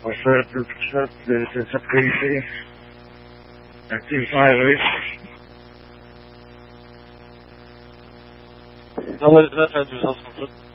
وصلت تقريبا active virus. والله لا تعد بالأصل.